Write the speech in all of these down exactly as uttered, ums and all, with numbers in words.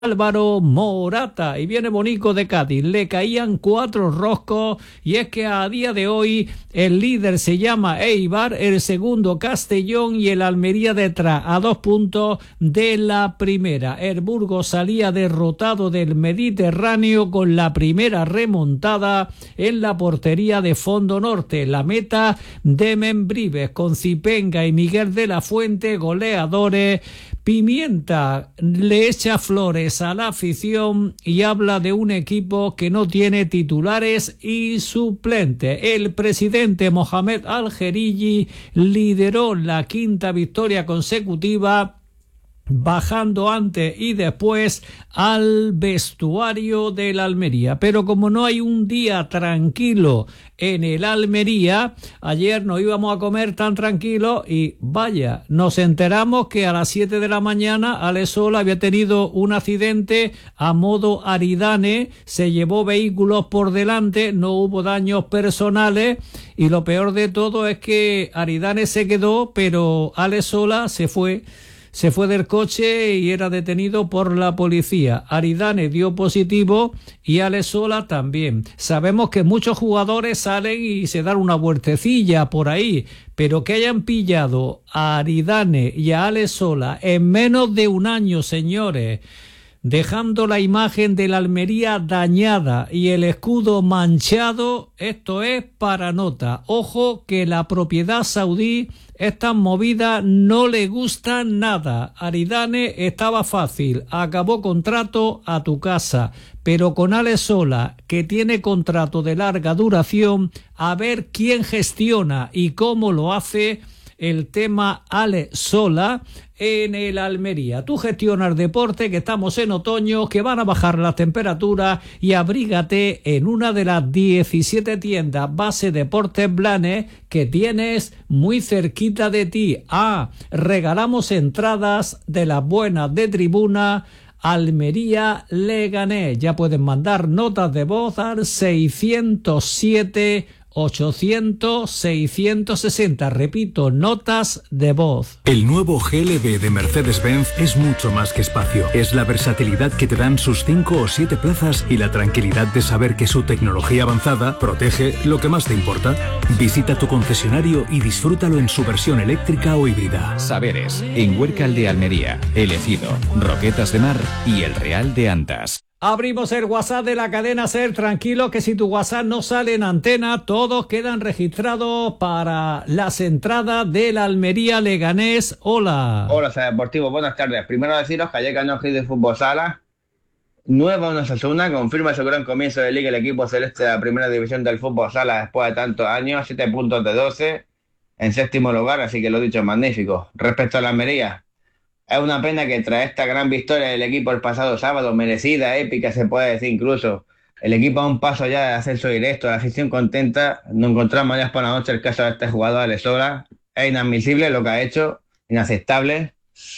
Álvaro Morata, y viene Bonico de Cádiz. Le caían cuatro roscos, y es que a día de hoy el líder se llama Eibar, el segundo Castellón y el Almería detrás, a dos puntos de la primera. El Burgos salía derrotado del Mediterráneo con la primera remontada en la portería de Fondo Norte. La meta de Membrives, con Zipenga y Miguel de la Fuente goleadores. Pimienta le echa flores a la afición y habla de un equipo que no tiene titulares y suplentes. El presidente Mohamed Al-Jeriji lideró la quinta victoria consecutiva, bajando antes y después al vestuario del Almería. Pero como no hay un día tranquilo en el Almería, ayer nos íbamos a comer tan tranquilos y vaya, nos enteramos que a las siete de la mañana Alex Sola había tenido un accidente a modo Aridane, se llevó vehículos por delante, no hubo daños personales, y lo peor de todo es que Aridane se quedó, pero Alex Sola se fue. Se fue del coche y era detenido por la policía. Aridane dio positivo y Alex Sola también. Sabemos que muchos jugadores salen y se dan una vueltecilla por ahí, pero que hayan pillado a Aridane y a Alex Sola en menos de un año, señores, dejando la imagen de la Almería dañada y el escudo manchado, esto es para nota. Ojo que la propiedad saudí, estas movidas no le gustan nada. Aridane estaba fácil, acabó contrato a tu casa, pero con Alex Sola, que tiene contrato de larga duración, a ver quién gestiona y cómo lo hace el tema Alex Sola en el Almería. Tú gestionas deporte, que estamos en otoño, que van a bajar las temperaturas, y abrígate en una de las diecisiete tiendas Base Deportes Blanes que tienes muy cerquita de ti. Ah, regalamos entradas de las buenas de tribuna Almería Leganés. Ya pueden mandar notas de voz al seiscientos siete ochocientos seiscientos sesenta. Repito, notas de voz. El nuevo G L B de Mercedes-Benz es mucho más que espacio. Es la versatilidad que te dan sus cinco o siete plazas y la tranquilidad de saber que su tecnología avanzada protege lo que más te importa. Visita tu concesionario y disfrútalo en su versión eléctrica o híbrida. Saberes, en Huércal de Almería, El Ejido, Roquetas de Mar y El Real de Antas. Abrimos el WhatsApp de la cadena SER. Tranquilo, que si tu WhatsApp no sale en antena, todos quedan registrados para las entradas del Almería Leganés. Hola. Hola, Ser Deportivo, buenas tardes. Primero deciros que ayer ganó Gil de Fútbol Sala nueve a uno Osasuna, confirma su gran comienzo de liga el equipo celeste de la primera división del Fútbol Sala después de tantos años, siete puntos de doce en séptimo lugar, así que lo dicho, magnífico. Respecto a la Almería, es una pena que tras esta gran victoria del equipo el pasado sábado, merecida, épica, se puede decir incluso, el equipo a un paso ya de ascenso directo, la afición contenta, no encontramos ya por la noche el caso de este jugador Alex Sola. Es inadmisible lo que ha hecho, inaceptable,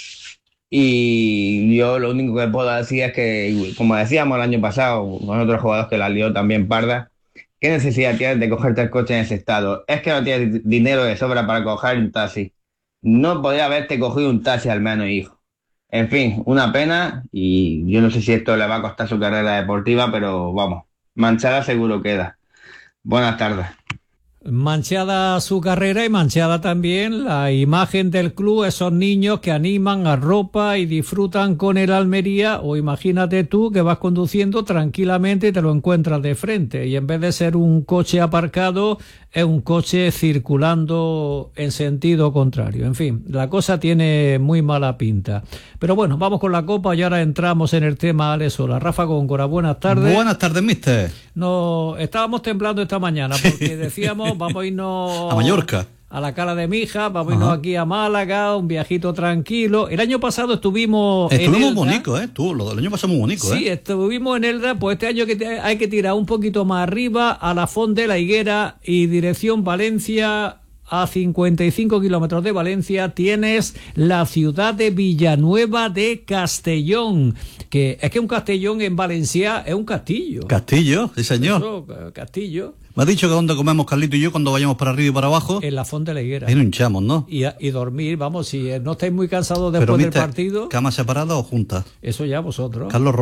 y yo lo único que puedo decir es que, como decíamos el año pasado con otros jugadores que la lió también parda, ¿qué necesidad tienes de cogerte el coche en ese estado? Es que no tienes dinero de sobra para coger un taxi. No podría haberte cogido un taxi al menos, hijo. En fin, una pena, y yo no sé si esto le va a costar su carrera deportiva, pero vamos, manchada seguro queda. Buenas tardes. Manchada su carrera y manchada también la imagen del club, esos niños que animan, arropan y disfrutan con el Almería. O imagínate tú que vas conduciendo tranquilamente y te lo encuentras de frente, y en vez de ser un coche aparcado es un coche circulando en sentido contrario. En fin, la cosa tiene muy mala pinta. Pero bueno, vamos con la copa y ahora entramos en el tema Alex Sola. Rafa Góngora, buenas tardes. Buenas tardes, mister. No, estábamos temblando esta mañana porque decíamos vamos a irnos a Mallorca, a la Cala de Mija, vamos a irnos Ajá. aquí a Málaga, un viajito tranquilo. El año pasado estuvimos Estuvimos en Elda. bonito, ¿eh? Tú, lo del año pasado muy bonito, ¿eh? Sí, estuvimos en Elda, pues este año que hay que tirar un poquito más arriba, a la Font de la Higuera y dirección Valencia a cincuenta y cinco kilómetros de Valencia, tienes la ciudad de Villanueva de Castellón, que es que un Castellón en Valencia es un castillo. Castillo, sí señor. Eso, castillo. Me ha dicho que donde comemos Carlito y yo cuando vayamos para arriba y para abajo. En la Font de la Higuera. Ahí no hinchamos, ¿no? Y, y dormir, vamos, si no estáis muy cansados después Pero, del mister, partido. ¿cama separada o juntas? Eso ya vosotros. Carlos